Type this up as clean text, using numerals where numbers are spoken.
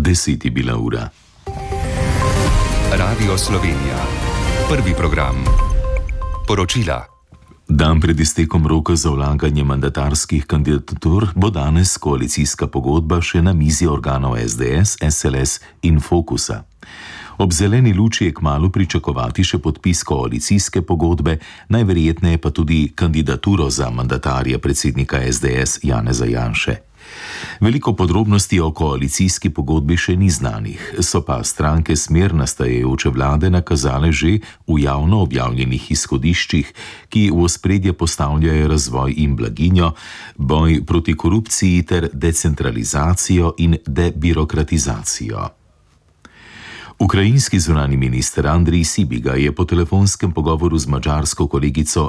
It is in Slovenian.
10 je bila ura. Radio Slovenija. Prvi program. Poročila. Dan pred iztekom roka za vlaganje mandatarskih kandidatur bo danes koalicijska pogodba še na mizi organov SDS, SLS in Fokusa. Ob zeleni luči je kmalu pričakovati še podpis koalicijske pogodbe, najverjetneje pa tudi kandidaturo za mandatarja predsednika SDS Janeza Janše. Veliko podrobnosti o koalicijski pogodbi še ni znanih, so pa stranke smer nastajajoče vlade nakazale že v javno objavljenih izhodiščih, ki v ospredje postavljajo razvoj in blaginjo, boj proti korupciji ter decentralizacijo in debirokratizacijo. Ukrajinski zunanji minister Andrej Sibiga je po telefonskem pogovoru z madžarsko kolegico